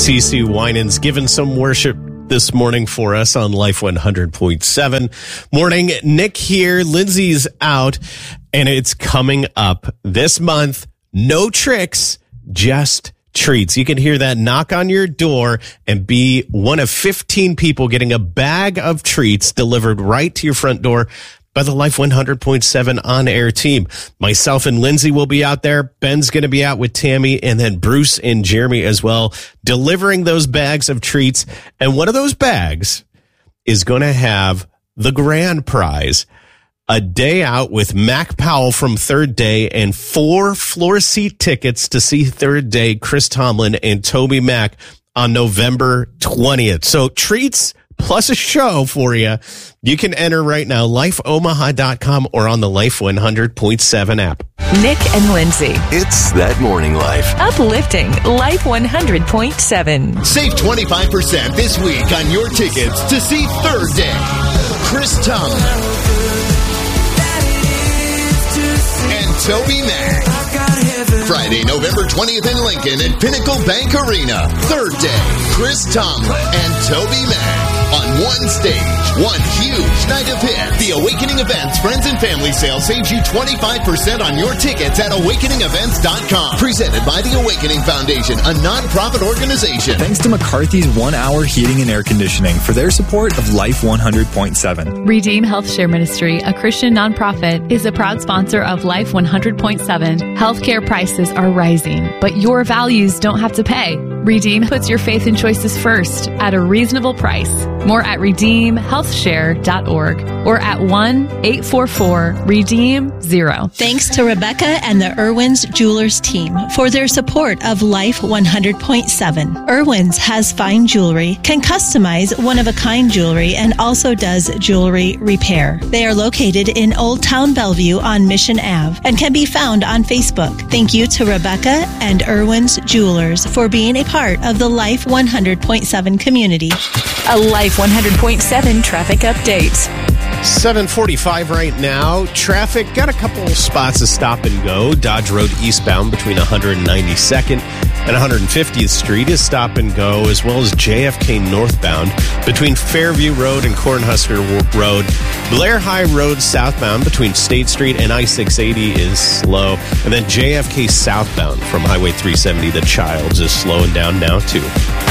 CeCe Winans giving some worship this morning for us on Life 100.7. Morning, Nick here. Lindsay's out, and it's coming up this month. No tricks, just treats. You can hear that knock on your door and be one of 15 people getting a bag of treats delivered right to your front door by the Life 100.7 on-air team. Myself and Lindsay will be out there. Ben's going to be out with Tammy, and then Bruce and Jeremy as well, delivering those bags of treats. And one of those bags is going to have the grand prize, a day out with Mac Powell from Third Day and 4 floor seat tickets to see Third Day, Chris Tomlin and Toby Mac on November 20th. So treats plus a show for you. You can enter right now, lifeomaha.com or on the Life 100.7 app. Nick and Lindsay. It's That Morning Life. Uplifting Life 100.7. Save 25% this week on your tickets to see Third Day, Chris Tomlin, and Toby Mac. Friday, November 20th in Lincoln at Pinnacle Bank Arena. Third Day, Chris Tomlin and Toby Mac on one stage. One huge night of hits. The Awakening Events Friends and Family Sale saves you 25% on your tickets at awakeningevents.com. Presented by the Awakening Foundation, a non-profit organization. Thanks to McCarthy's 1 Hour Heating and Air Conditioning for their support of Life 100.7. Redeem Health Share Ministry, a Christian nonprofit, is a proud sponsor of Life 100.7. Healthcare prices are rising, but your values don't have to pay. Redeem puts your faith and choices first at a reasonable price. More at redeemhealthshare.org or at 1-844-REDEEM-0. Thanks to Rebecca and the Irwin's Jewelers team for their support of Life 100.7. Irwin's has fine jewelry, can customize one-of-a-kind jewelry, and also does jewelry repair. They are located in Old Town Bellevue on Mission Ave and can be found on Facebook. Thank you to Rebecca and Irwin's Jewelers for being a part of the Life 100.7 community. A Life 100.7 traffic update. 7:45 right now. Traffic got a couple spots of stop and go. Dodge Road eastbound between 192nd and 150th Street is stop and go, as well as JFK northbound between Fairview Road and Cornhusker Road. Blair High Road southbound between State Street and I-680 is slow. And then JFK southbound from Highway 370, the Childs, is slowing down now too.